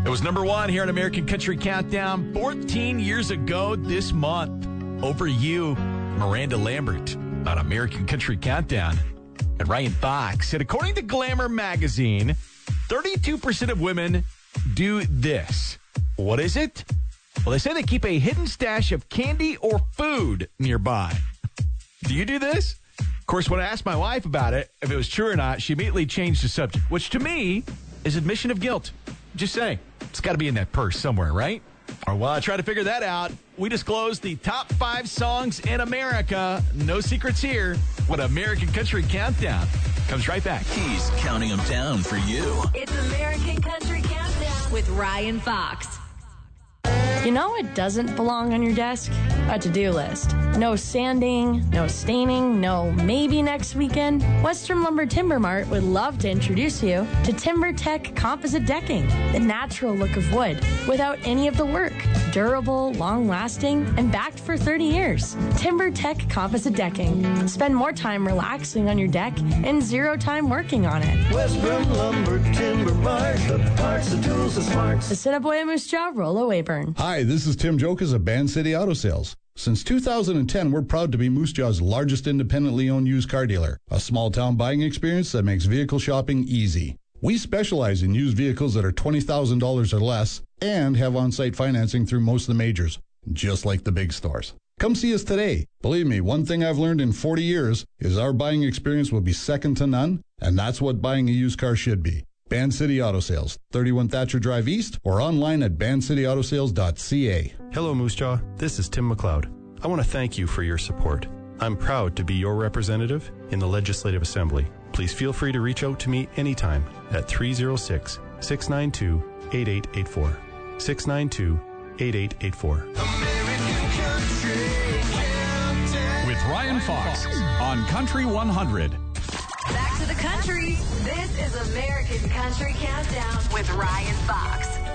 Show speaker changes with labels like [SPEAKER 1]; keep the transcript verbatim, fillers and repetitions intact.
[SPEAKER 1] It was number one here on American Country Countdown fourteen years ago this month. Over You, Miranda Lambert on American Country Countdown. And Ryan Fox said, according to Glamour magazine, thirty-two percent of women do this. What is it? Well, they say they keep a hidden stash of candy or food nearby. Do you do this? Of course, when I asked my wife about it, if it was true or not, she immediately changed the subject, which to me is admission of guilt. Just saying, it's got to be in that purse somewhere, right? Or while I try to figure that out, we disclose the top five songs in America. No secrets here. What American Country Countdown comes right back.
[SPEAKER 2] He's counting them down for you.
[SPEAKER 3] It's American Country Countdown with Ryan Fox.
[SPEAKER 4] You know what doesn't belong on your desk? A to-do list. No sanding, no staining, no maybe next weekend. Western Lumber Timber Mart would love to introduce you to TimberTech Composite Decking, the natural look of wood without any of the work. Durable, long-lasting, and backed for thirty years. TimberTech Composite Decking. Spend more time relaxing on your deck and zero time working on it.
[SPEAKER 5] Western Lumber Timber Mart, the parts, the tools, the smarts.
[SPEAKER 4] The Assiniboia Moose Jaw, Rollo Weyburn.
[SPEAKER 6] Hi, this is Tim Jokas of Band City Auto Sales. Since two thousand ten, we're proud to be Moose Jaw's largest independently owned used car dealer. A small-town buying experience that makes vehicle shopping easy. We specialize in used vehicles that are twenty thousand dollars or less and have on-site financing through most of the majors, just like the big stores. Come see us today. Believe me, one thing I've learned in forty years is our buying experience will be second to none, and that's what buying a used car should be. Band City Auto Sales, thirty-one Thatcher Drive East, or online at band city auto sales dot c a.
[SPEAKER 7] Hello, Moose Jaw. This is Tim McLeod. I want to thank you for your support. I'm proud to be your representative in the Legislative Assembly. Please feel free to reach out to me anytime at three oh six, six nine two, eight eight eight four. six nine two, eight eight eight four.
[SPEAKER 8] With Ryan Fox on Country one hundred.
[SPEAKER 3] Back to the country. This is American Country Countdown with Ryan Fox.